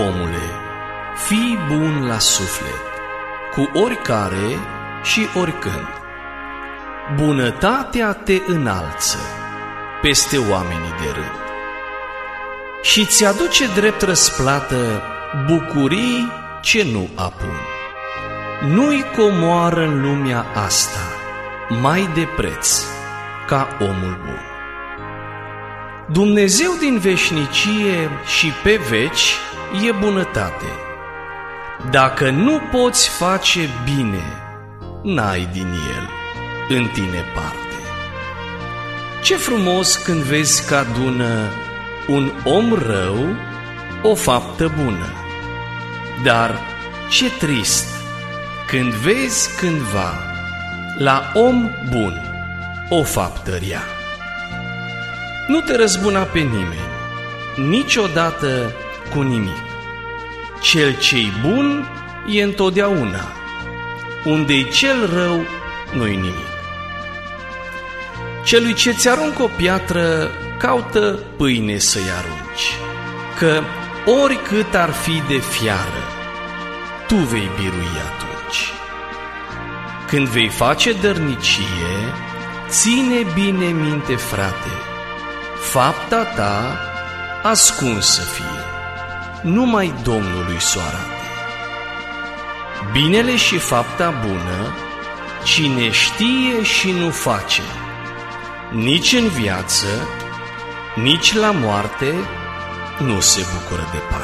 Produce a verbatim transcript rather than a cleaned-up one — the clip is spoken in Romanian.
Omule, fii bun la suflet, cu oricare și oricând. Bunătatea te înalță peste oamenii de rând și ți aduce drept răsplată bucurii ce nu apun. Nu-i comoară în lumea asta mai de preț ca omul bun. Dumnezeu din veșnicie și pe veci e bunătate. Dacă nu poți face bine, n-ai din el în tine parte. Ce frumos când vezi că adună un om rău o faptă bună, dar ce trist când vezi cândva la om bun o faptă rea. Nu te răzbuna pe nimeni, niciodată cu nimic. Cel ce-i bun e întotdeauna, unde-i cel rău nu-i nimic. Celui ce ți-aruncă o piatră, caută pâine să-i arunci, că oricât ar fi de fiară, tu vei birui atunci. Când vei face dărnicie, ține bine minte, frate, fapta ta ascunsă fie, numai Domnului s-o arate. Binele și fapta bună, cine știe și nu face, nici în viață, nici la moarte nu se bucură de pace.